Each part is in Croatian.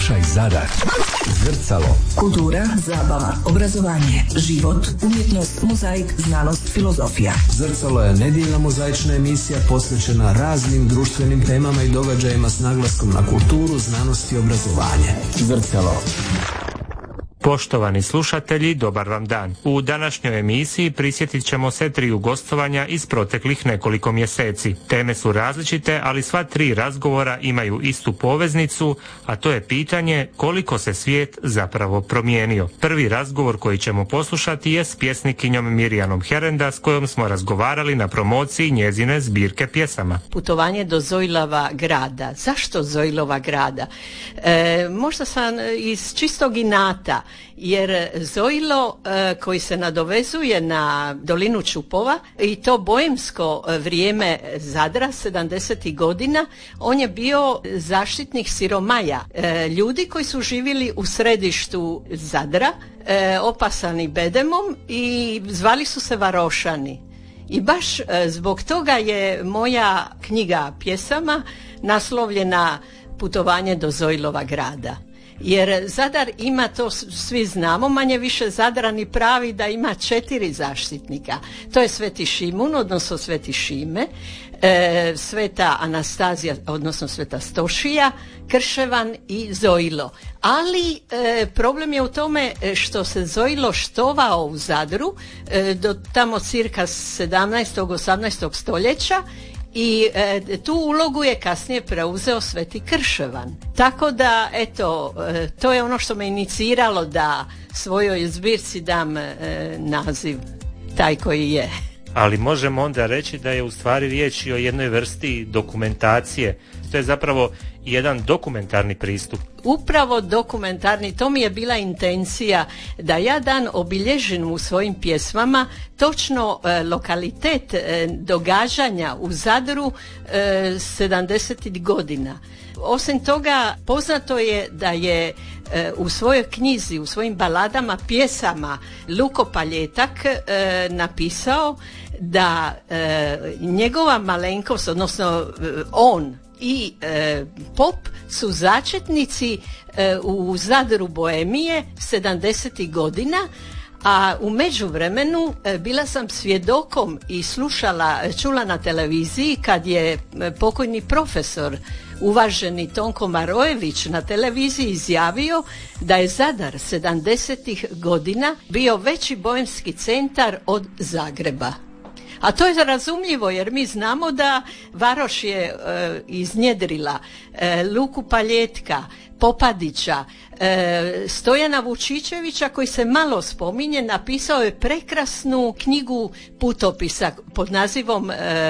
Slušaj Zadar. Zrcalo. Kultura, zabava, obrazovanje, život, umjetnost, mozaik, znanost, filozofija. Zrcalo je nedjeljna mozaična emisija posvećena raznim društvenim temama i događajima s naglaskom na kulturu, znanost i obrazovanje. Zrcalo. Poštovani slušatelji, dobar vam dan. U današnjoj emisiji prisjetit ćemo se triju gostovanja iz proteklih nekoliko mjeseci. Teme su različite, ali sva tri razgovora imaju istu poveznicu, a to je pitanje koliko se svijet zapravo promijenio. Prvi razgovor koji ćemo poslušati je s pjesnikinjom Mirjanom Herenda, s kojom smo razgovarali na promociji njezine zbirke pjesama. Putovanje do Zojlova grada. Zašto Zojlova grada? Možda sam iz čistog inata, jer Zojlo koji se nadovezuje na dolinu Čupova i to boemsko vrijeme Zadra 70. godina, on je bio zaštitnik siromaja, ljudi koji su živjeli u središtu Zadra, opasani bedemom i zvali su se varošani. I baš zbog toga je moja knjiga pjesama naslovljena Putovanje do Zojlova grada. Jer Zadar ima, to svi znamo, manje više Zadrani pravi da ima 4 zaštitnika. To je Sveti Šimun, odnosno Sveti Šime, Sveta Anastazija, odnosno Sveta Stošija, Krševan i Zojlo. Ali problem je u tome što se Zojlo štovao u Zadru do tamo cirka 17. 18. stoljeća, i tu ulogu je kasnije preuzeo Sveti Krševan. Tako da, eto, to je ono što me iniciralo da svojoj zbirci dam naziv taj koji je. Ali možemo onda reći da je u stvari riječ o jednoj vrsti dokumentacije. To je zapravo jedan dokumentarni pristup. Upravo dokumentarni, to mi je bila intencija da ja dan obilježim u svojim pjesmama točno lokalitet događanja u Zadru 70. godina. Osim toga, poznato je da je u svojoj knjizi, u svojim baladama, pjesama Luko Paljetak napisao da njegova malenkost, odnosno on i pop su začetnici u Zadru Boemije 70. godina, a u međuvremenu bila sam svjedokom i čula na televiziji kad je pokojni profesor uvaženi Tonko Marojević na televiziji izjavio da je Zadar 70. godina bio veći boemski centar od Zagreba. A to je razumljivo jer mi znamo da Varoš je iznjedrila Luku Paljetka, Popadića, Stojana Vučičevića koji se malo spominje, napisao je prekrasnu knjigu putopisa pod nazivom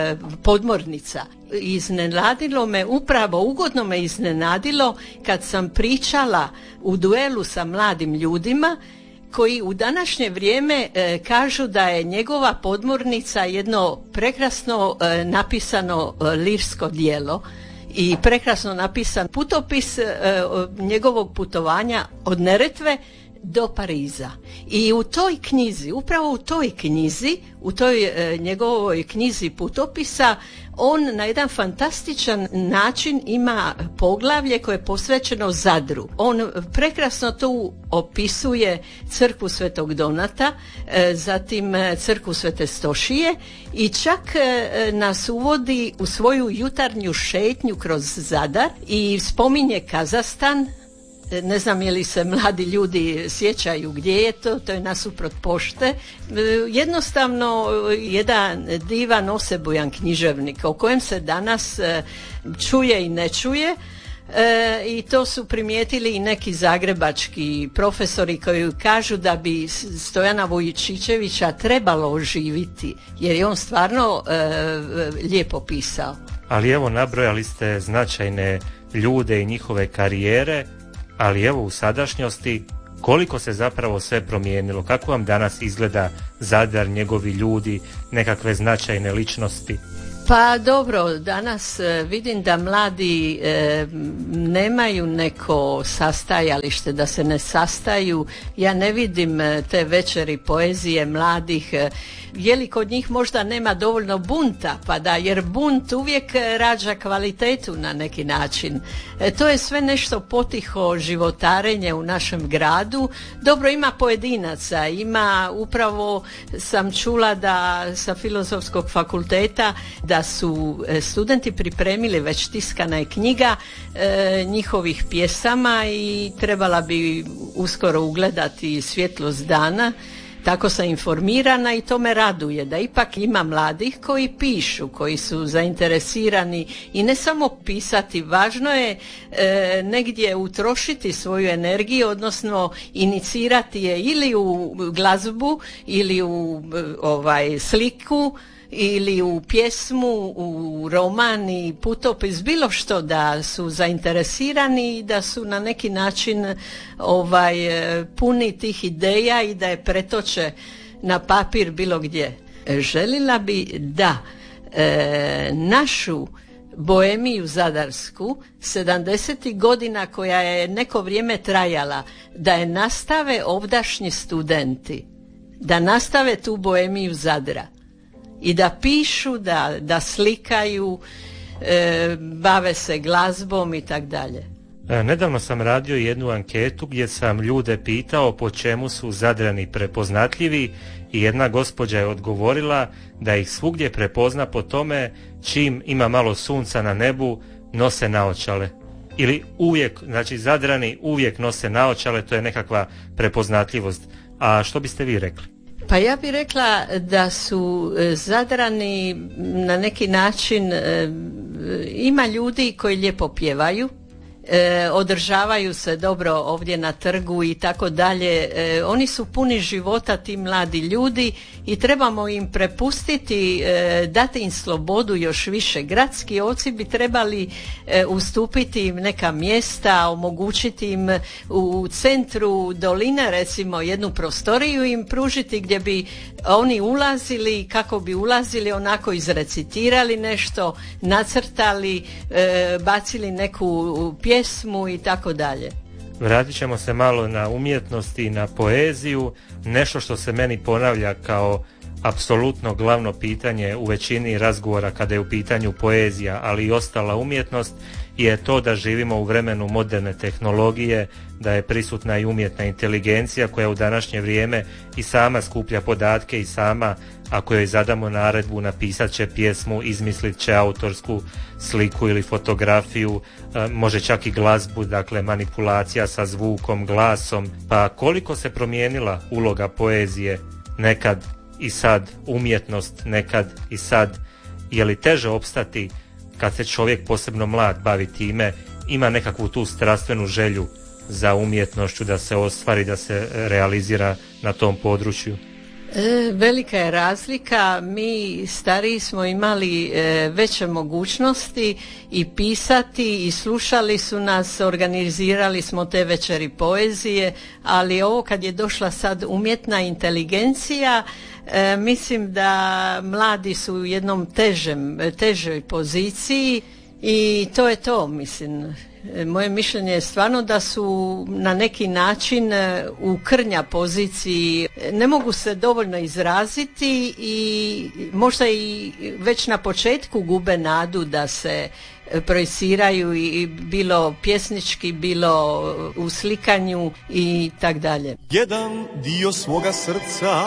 Podmornica. Iznenadilo me, ugodno me iznenadilo kad sam pričala u duelu sa mladim ljudima koji u današnje vrijeme kažu da je njegova Podmornica jedno prekrasno napisano lirsko djelo i prekrasno napisan putopis njegovog putovanja od Neretve do Pariza. I u toj knjizi, upravo u toj knjizi, u toj njegovoj knjizi putopisa, on na jedan fantastičan način ima poglavlje koje je posvećeno Zadru. On prekrasno tu opisuje crkvu Svetog Donata, zatim crkvu Svete Stošije i čak nas uvodi u svoju jutarnju šetnju kroz Zadar i spominje Kazahstan. Ne znam je li se mladi ljudi sjećaju gdje je to je nasuprot pošte. Jednostavno jedan divan osebujan književnik o kojem se danas čuje i ne čuje. I to su primijetili i neki zagrebački profesori koji kažu da bi Stojana Vučičevića trebalo oživiti jer je on stvarno lijepo pisao. Ali evo, nabrojali ste značajne ljude i njihove karijere, ali evo u sadašnjosti koliko se zapravo sve promijenilo, kako vam danas izgleda Zadar, njegovi ljudi, nekakve značajne ličnosti? Pa dobro, danas vidim da mladi nemaju neko sastajalište, da se ne sastaju. Ja ne vidim te večeri poezije mladih. Je li kod njih možda nema dovoljno bunta, pa da, jer bunt uvijek rađa kvalitetu na neki način. To je sve nešto potiho životarenje u našem gradu. Dobro, ima pojedinaca, ima, upravo sam čula da sa Filozofskog fakulteta da su studenti pripremili, već tiskana je knjiga njihovih pjesama i trebala bi uskoro ugledati svjetlost dana. Tako sam informirana i to me raduje da ipak ima mladih koji pišu, koji su zainteresirani i ne samo pisati, važno je negdje utrošiti svoju energiju, odnosno inicirati je ili u glazbu ili u sliku ili u pjesmu, u roman i putopis, bilo što, da su zainteresirani i da su na neki način puni tih ideja i da je pretoče na papir bilo gdje. Želila bi da našu Boemiju zadarsku 70. godina koja je neko vrijeme trajala, da je nastave ovdašnji studenti, da nastave tu Boemiju Zadra i da pišu, da slikaju, bave se glazbom i tak dalje. Nedavno sam radio jednu anketu gdje sam ljude pitao po čemu su Zadrani prepoznatljivi i jedna gospođa je odgovorila da ih svugdje prepozna po tome čim ima malo sunca na nebu nose naočale. Ili uvijek, znači Zadrani uvijek nose naočale, to je nekakva prepoznatljivost. A što biste vi rekli? Pa ja bih rekla da su Zadrani na neki način, ima ljudi koji lijepo pjevaju, održavaju se dobro ovdje na trgu i tako dalje. Oni su puni života, ti mladi ljudi, i trebamo im prepustiti, dati im slobodu još više. Gradski oci bi trebali ustupiti im neka mjesta, omogućiti im u centru doline recimo jednu prostoriju im pružiti gdje bi oni ulazili, kako bi ulazili, onako izrecitirali nešto, nacrtali, bacili neku pjesmu i tako dalje. Vratit ćemo se malo na umjetnost i na poeziju. Nešto što se meni ponavlja kao apsolutno glavno pitanje u većini razgovora kada je u pitanju poezija, ali i ostala umjetnost, je to da živimo u vremenu moderne tehnologije, da je prisutna i umjetna inteligencija koja u današnje vrijeme i sama skuplja podatke i sama, ako joj zadamo naredbu, napisat će pjesmu, izmislit će autorsku sliku ili fotografiju, može čak i glazbu, dakle manipulacija sa zvukom, glasom. Pa koliko se promijenila uloga poezije nekad i sad, umjetnost nekad i sad? Je li teže opstati kad se čovjek, posebno mlad, bavi time, ima nekakvu tu strastvenu želju za umjetnošću, da se ostvari, da se realizira na tom području? Velika je razlika. Mi stariji smo imali veće mogućnosti i pisati i slušali su nas, organizirali smo te večeri poezije, ali ovo kad je došla sad umjetna inteligencija, mislim da mladi su u jednom težoj poziciji i to je to, mislim. Moje mišljenje je stvarno da su na neki način u krnja poziciji, ne mogu se dovoljno izraziti i možda i već na početku gube nadu da se projiciraju i bilo pjesnički, bilo u slikanju i tak dalje. Jedan dio svoga srca,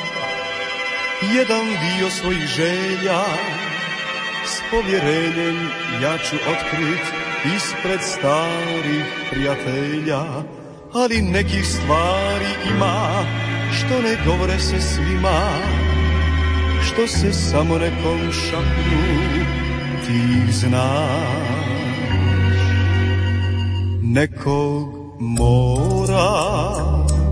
jedan dio svojih želja, s povjerenjem ja ću otkrit ispred starih prijatelja, ali nekih stvari ima što ne govore se svima, što se samo nekom šapnu, ti znaš. Nekog mora